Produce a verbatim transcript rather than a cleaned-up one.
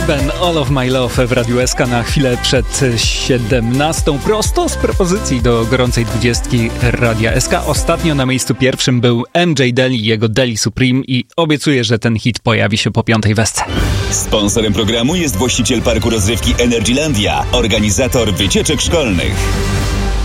Ben All of My Love w Radiu S K na chwilę przed siedemnastą, prosto z propozycji do gorącej dwudziestki Radia S K. Ostatnio na miejscu pierwszym był M J Deli i jego Deli Supreme i obiecuję, że ten hit pojawi się po piątej wesce. Sponsorem programu jest właściciel parku rozrywki Energylandia, organizator wycieczek szkolnych.